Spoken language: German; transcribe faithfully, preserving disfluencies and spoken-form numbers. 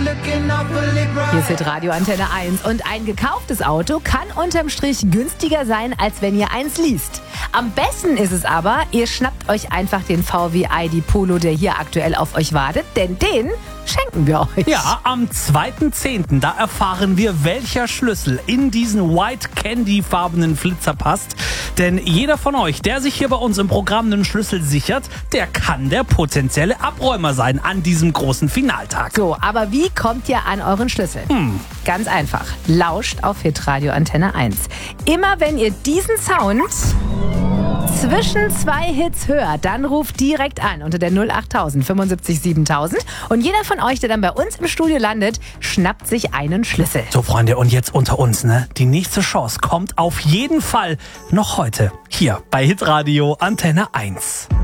Hier ist Hitradio Antenne eins und ein gekauftes Auto kann unterm Strich günstiger sein, als wenn ihr eins least. Am besten ist es aber, ihr schnappt euch einfach den V W I D Polo, der hier aktuell auf euch wartet, denn den schenken wir euch. Ja, am zweiten zehnten da erfahren wir, welcher Schlüssel in diesen White Candy farbenen Flitzer passt. Denn jeder von euch, der sich hier bei uns im Programm einen Schlüssel sichert, der kann der potenzielle Abräumer sein an diesem großen Finaltag. So, aber wie kommt ihr an euren Schlüssel? Hm. Ganz einfach. Lauscht auf Hitradio Antenne eins. Immer wenn ihr diesen Sound zwischen zwei Hits hört, dann ruft direkt an unter der null acht null null sieben fünf siebentausend und jeder von euch, der dann bei uns im Studio landet, schnappt sich einen Schlüssel. So, Freunde, und jetzt unter uns, ne? Die nächste Chance kommt auf jeden Fall noch heute hier bei Hitradio Antenne eins.